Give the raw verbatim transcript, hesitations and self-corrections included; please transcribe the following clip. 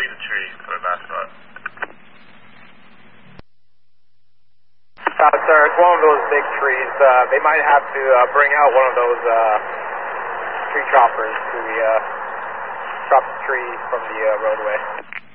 see the tree for the last spot. Uh, sir, it's one of those big trees. Uh, they might have to uh, bring out one of those uh, tree choppers to uh, chop the tree from the uh, roadway.